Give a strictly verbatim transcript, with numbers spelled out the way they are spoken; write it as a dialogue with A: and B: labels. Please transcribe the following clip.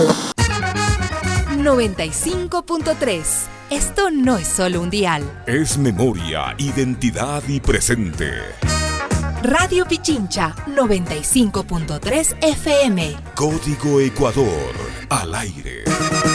A: noventa y cinco punto tres. Esto no es solo un dial.
B: Es memoria, identidad y presente.
A: Radio Pichincha, noventa y cinco punto tres F M.
B: Código Ecuador, al aire.